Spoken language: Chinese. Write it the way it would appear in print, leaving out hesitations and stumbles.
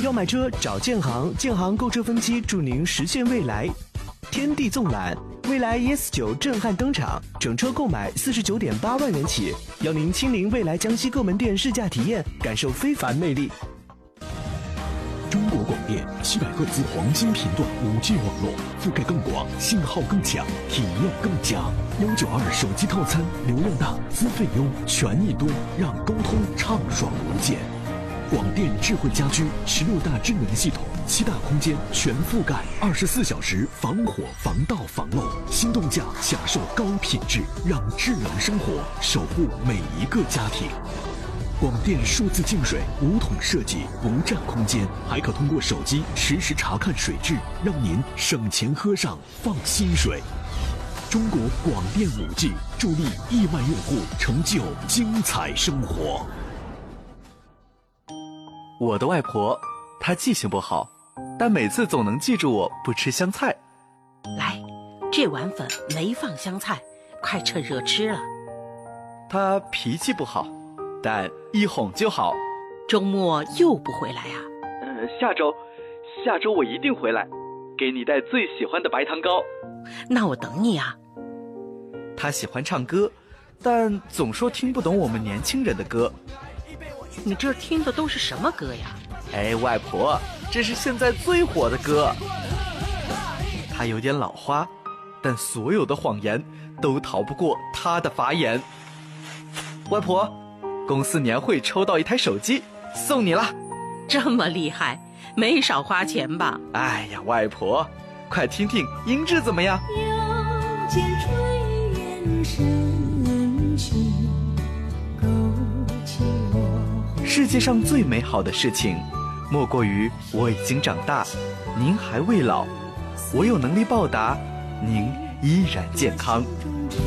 要买车找建行，建行购车分期助您实现未来。天地纵览，蔚来 ES9 震撼登场，整车购买49.8万元起，邀您亲临蔚来江西各门店试驾体验，感受非凡魅力。 中国广电700赫兹黄金频段5G 网络，覆盖更广，信号更强，体验更佳。192手机套餐，流量大，资费优，权益多，让沟通畅爽无间。广电智慧家居16大智能系统，7大空间全覆盖，24小时防火、防盗、防漏。心动价享受高品质，让智能生活守护每一个家庭。广电数字净水无桶设计，不占空间，还可通过手机实时查看水质，让您省钱喝上放心水。中国广电5G助力亿万用户成就精彩生活。 我的外婆，她记性不好，但每次总能记住我不吃香菜。 来，这碗粉没放香菜，快趁热吃了。 她脾气不好，但一哄就好。 周末又不回来啊？ 下周我一定回来，给你带最喜欢的白糖糕。 那我等你啊。 她喜欢唱歌，但总说听不懂我们年轻人的歌。 你这听的都是什么歌呀？ 哎，外婆，这是现在最火的歌。她有点老花，但所有的谎言都逃不过她的法眼。外婆，公司年会抽到一台手机，送你了。 这么厉害，没少花钱吧？ 哎呀，外婆，快听听音质怎么样？ 又见炊烟升起，勾起我。 世界上最美好的事情，莫过于我已经长大，您还未老，我有能力报答，您依然健康。